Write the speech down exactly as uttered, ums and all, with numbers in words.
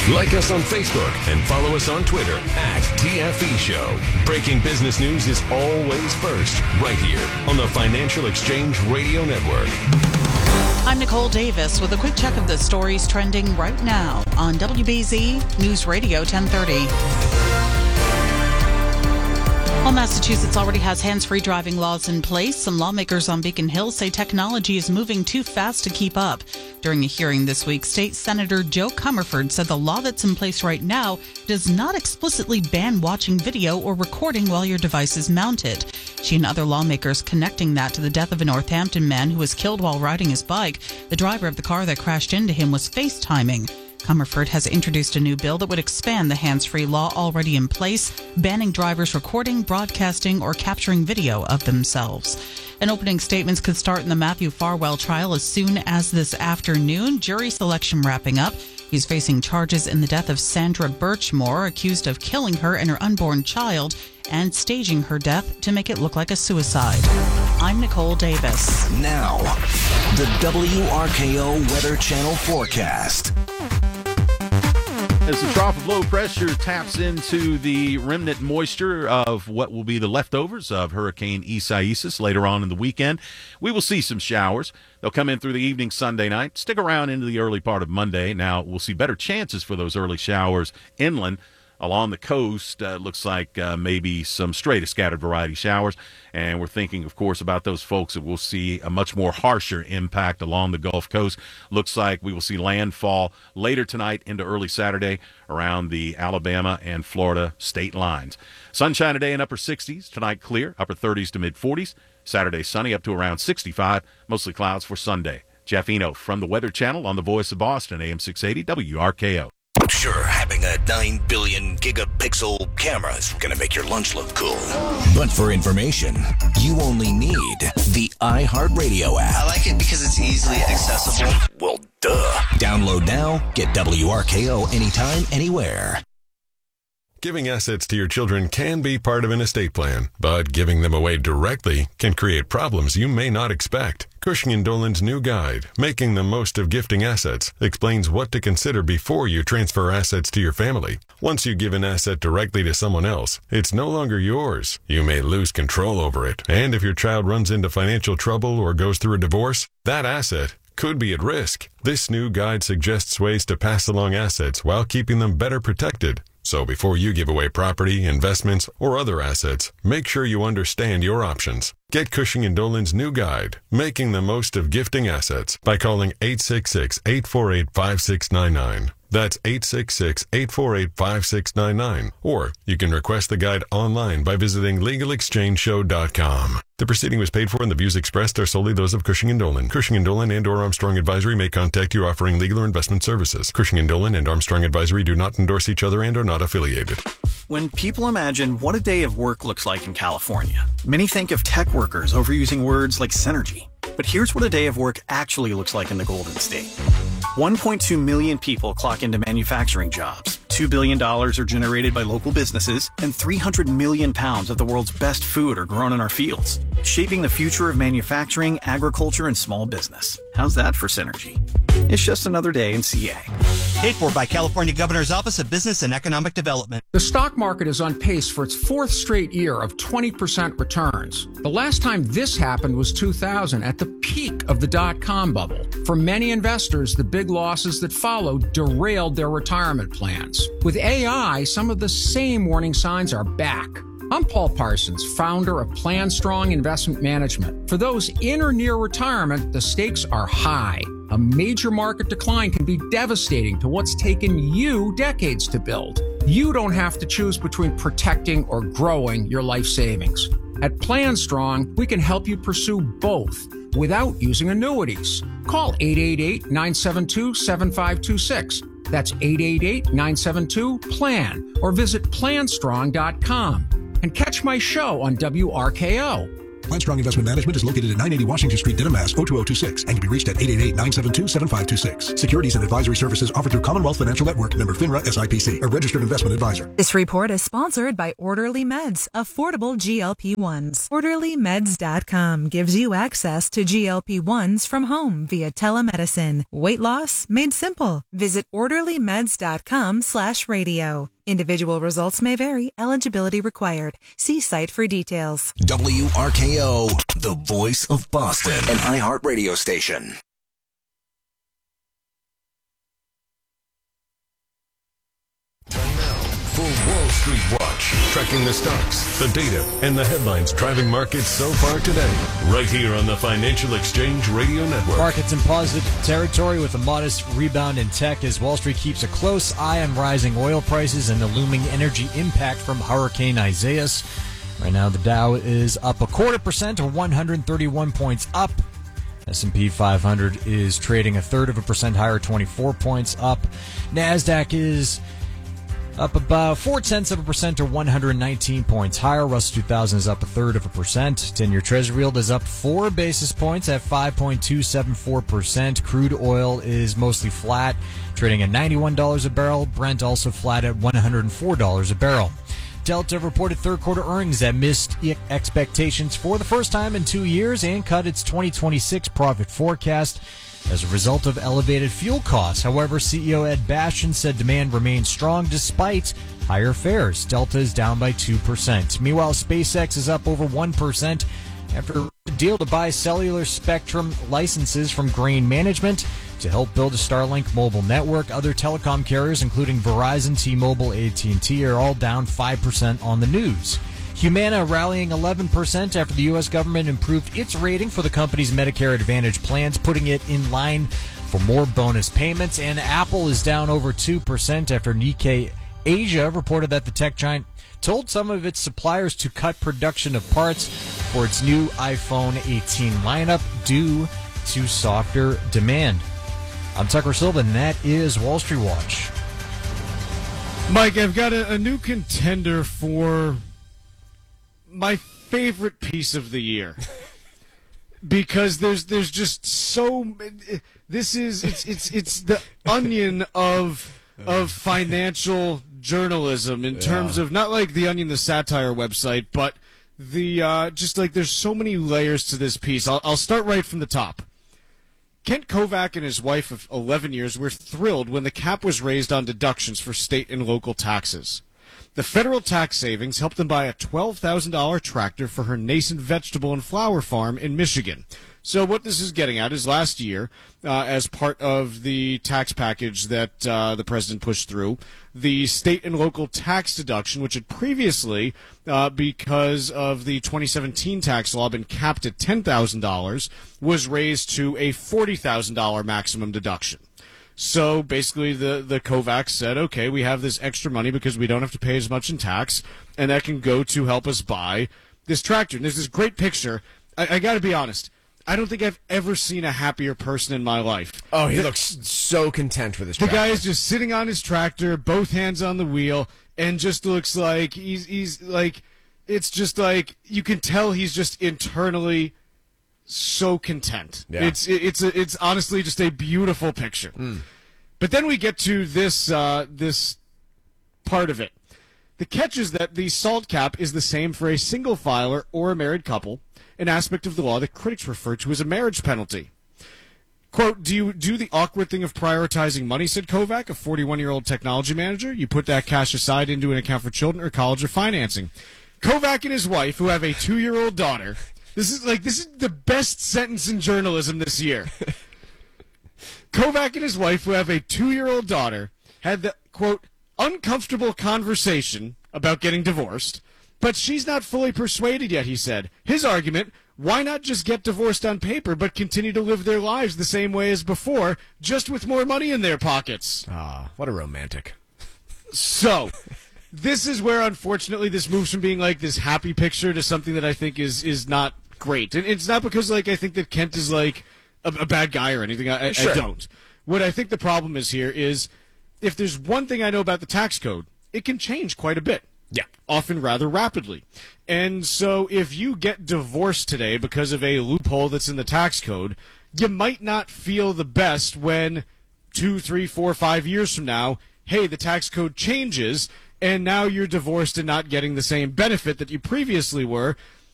Like us on Facebook and follow us on Twitter at T F E Show. Breaking business news is always first, right here on the Financial Exchange Radio Network. I'm Nicole Davis with a quick check of the stories trending right now on W B Z News Radio ten thirty. While Massachusetts already has hands-free driving laws in place, some lawmakers on Beacon Hill say technology is moving too fast to keep up. During a hearing this week, State Senator Joe Comerford said the law that's in place right now does not explicitly ban watching video or recording while your device is mounted. She and other lawmakers connecting that to the death of a Northampton man who was killed while riding his bike. The driver of the car that crashed into him was FaceTiming. Comerford has introduced a new bill that would expand the hands-free law already in place, banning drivers recording, broadcasting, or capturing video of themselves. And opening statements could start in the Matthew Farwell trial as soon as this afternoon. Jury selection wrapping up. He's facing charges in the death of Sandra Birchmore, accused of killing her and her unborn child and staging her death to make it look like a suicide. I'm Nicole Davis. Now, the W R K O Weather Channel forecast. As the trough of low pressure taps into the remnant moisture of what will be the leftovers of Hurricane Isaias later on in the weekend, we will see some showers. They'll come in through the evening Sunday night, stick around into the early part of Monday. Now, we'll see better chances for those early showers inland. Along the coast, uh, looks like uh, maybe some straight scattered variety showers. And we're thinking, of course, about those folks that will see a much more harsher impact along the Gulf Coast. Looks like we will see landfall later tonight into early Saturday around the Alabama and Florida state lines. Sunshine today in upper sixties. Tonight clear, upper thirties to mid forties. Saturday sunny up to around sixty-five. Mostly clouds for Sunday. Jeff Eno from the Weather Channel on the Voice of Boston, A M six eighty W R K O. Sure, having a nine billion gigapixel camera is going to make your lunch look cool. But for information, you only need the iHeartRadio app. I like it because it's easily accessible. Well, duh. Download now, get W R K O anytime, anywhere. Giving assets to your children can be part of an estate plan, but giving them away directly can create problems you may not expect. Cushing and Dolan's new guide, Making the Most of Gifting Assets, explains what to consider before you transfer assets to your family. Once you give an asset directly to someone else, it's no longer yours. You may lose control over it, and if your child runs into financial trouble or goes through a divorce, that asset could be at risk. This new guide suggests ways to pass along assets while keeping them better protected. So before you give away property, investments, or other assets, make sure you understand your options. Get Cushing and Dolan's new guide, Making the Most of Gifting Assets, by calling eight six six, eight four eight, five six nine nine. That's eight six six, eight four eight, five six nine nine. Or you can request the guide online by visiting legal exchange show dot com. The proceeding was paid for and the views expressed are solely those of Cushing and Dolan. Cushing and Dolan and or Armstrong Advisory may contact you offering legal or investment services. Cushing and Dolan and Armstrong Advisory do not endorse each other and are not affiliated. When people imagine what a day of work looks like in California, many think of tech workers overusing words like synergy. But here's what a day of work actually looks like in the Golden State. one point two million people clock into manufacturing jobs. two billion dollars are generated by local businesses, and three hundred million pounds of the world's best food are grown in our fields, shaping the future of manufacturing, agriculture, and small business. How's that for synergy? It's just another day in C A. Paid for by California Governor's Office of Business and Economic Development. The stock market is on pace for its fourth straight year of twenty percent returns. The last time this happened was two thousand, at the peak of the dot-com bubble. For many investors, the big losses that followed derailed their retirement plans. With A I, some of the same warning signs are back. I'm Paul Parsons, founder of Plan Strong Investment Management. For those in or near retirement, the stakes are high. A major market decline can be devastating to what's taken you decades to build. You don't have to choose between protecting or growing your life savings. At Plan Strong, we can help you pursue both without using annuities. Call eight eight eight, nine seven two, seven five two six. That's eight eight eight, nine seven two, PLAN, or visit plan strong dot com. And catch my show on W R K O. Strong Investment Management is located at nine eighty Washington Street, Dedham, Mass. oh two oh two six, and can be reached at eight eight eight, nine seven two, seven five two six. Securities and advisory services offered through Commonwealth Financial Network, member FINRA S I P C, a registered investment advisor. This report is sponsored by Orderly Meds, affordable G L P ones. Orderly Meds dot com gives you access to G L P ones from home via telemedicine. Weight loss made simple. Visit Orderly Meds dot com slash radio. Individual results may vary. Eligibility required. See site for details. W R K O, the voice of Boston, an iHeart radio station. Time now for Wall Street Watch, tracking the stocks, the data, and the headlines driving markets so far today. Right here on the Financial Exchange Radio Network. Markets in positive territory with a modest rebound in tech as Wall Street keeps a close eye on rising oil prices and the looming energy impact from Hurricane Isaias. Right now, the Dow is up a quarter percent or one hundred thirty-one points up. S and P five hundred is trading a third of a percent higher, twenty-four points up. NASDAQ is up about four tenths of a percent or one hundred nineteen points higher. Russell two thousand is up a third of a percent. ten-year Treasury yield is up four basis points at five point two seven four percent. Crude oil is mostly flat, trading at ninety-one dollars a barrel. Brent also flat at one hundred four dollars a barrel. Delta reported third quarter earnings that missed expectations for the first time in two years and cut its twenty twenty-six profit forecast as a result of elevated fuel costs. However, C E O Ed Bastian said demand remains strong despite higher fares. Delta is down by two percent. Meanwhile, SpaceX is up over one percent after a deal to buy cellular spectrum licenses from Grain Management to help build a Starlink mobile network. Other telecom carriers, including Verizon, T-Mobile, A T and T, are all down five percent on the news. Humana rallying eleven percent after the U S government improved its rating for the company's Medicare Advantage plans, putting it in line for more bonus payments. And Apple is down over two percent after Nikkei Asia reported that the tech giant told some of its suppliers to cut production of parts for its new iPhone eighteen lineup due to softer demand. I'm Tucker Silva, and that is Wall Street Watch. Mike, I've got a, a new contender for my favorite piece of the year, because there's there's just so this is it's it's it's the Onion of of financial journalism in terms yeah. of not like the Onion, the satire website, but the uh, just like there's so many layers to this piece. I'll, I'll start right from the top. Kent Kovac and his wife of eleven years were thrilled when the cap was raised on deductions for state and local taxes. The federal tax savings helped them buy a twelve thousand dollars tractor for her nascent vegetable and flower farm in Michigan. So what this is getting at is last year, uh, as part of the tax package that uh, the president pushed through, the state and local tax deduction, which had previously, uh, because of the twenty seventeen tax law, been capped at ten thousand dollars, was raised to a forty thousand dollars maximum deduction. So basically the, the Kovacs said, okay, we have this extra money because we don't have to pay as much in tax, and that can go to help us buy this tractor. And there's this great picture. I, I got to be honest. I don't think I've ever seen a happier person in my life. Oh, he the, looks so content with his the tractor. The guy is just sitting on his tractor, both hands on the wheel, and just looks like he's, he's like, it's just like, you can tell he's just internally so content. Yeah. It's it's a, it's honestly just a beautiful picture. Mm. But then we get to this uh, this part of it. The catch is that the SALT cap is the same for a single filer or a married couple, an aspect of the law that critics refer to as a marriage penalty. Quote, do you do the awkward thing of prioritizing money, said Kovac, a forty-one-year-old technology manager. You put that cash aside into an account for children or college or financing. Kovac and his wife, who have a two-year-old daughter, this is like this is the best sentence in journalism this year. Kovac and his wife, who have a two-year-old daughter, had the, quote, uncomfortable conversation about getting divorced, but she's not fully persuaded yet, he said. His argument, why not just get divorced on paper but continue to live their lives the same way as before, just with more money in their pockets? Ah, what a romantic. So, this is where, unfortunately, this moves from being like this happy picture to something that I think is is not great. And it's not because, like, I think that Kent is, like, a, a bad guy or anything. I, sure. I don't. What I think the problem is here is if there's one thing I know about the tax code, it can change quite a bit. Yeah. Often rather rapidly. And so if you get divorced today because of a loophole that's in the tax code, you might not feel the best when two, three, four, five years from now, hey, the tax code changes, and now you're divorced and not getting the same benefit that you previously were